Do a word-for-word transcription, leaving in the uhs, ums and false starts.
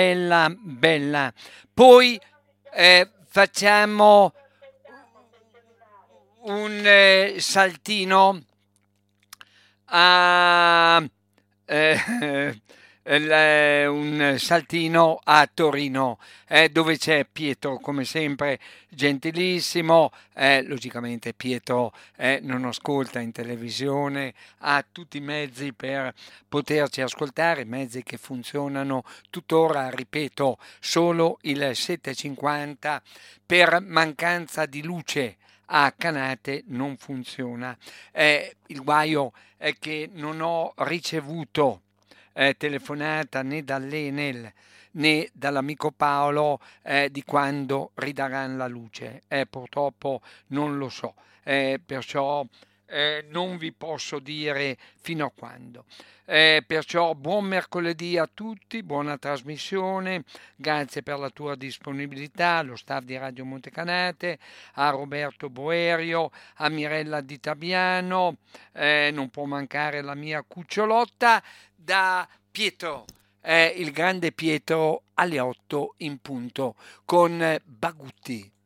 bella, bella. Poi eh, facciamo un eh, saltino a eh, il- eh, un saltino a Torino, eh, dove c'è Pietro, come sempre, gentilissimo. Eh, logicamente Pietro eh, non ascolta in televisione, ha tutti i mezzi per poterci ascoltare, mezzi che funzionano tuttora, ripeto, solo il settecentocinquanta per mancanza di luce a Canate non funziona. Eh, il guaio è che non ho ricevuto eh, telefonata né dall'Enel né dall'amico Paolo eh, di quando ridaranno la luce. Eh, purtroppo non lo so, eh, perciò eh, non vi posso dire fino a quando. Eh, perciò buon mercoledì a tutti, buona trasmissione, grazie per la tua disponibilità, allo staff di Radio Montecanate, a Roberto Boerio, a Mirella Di Tabiano, eh, non può mancare la mia cucciolotta da Pietro, eh, il grande Pietro alle otto in punto con eh, Bagutti.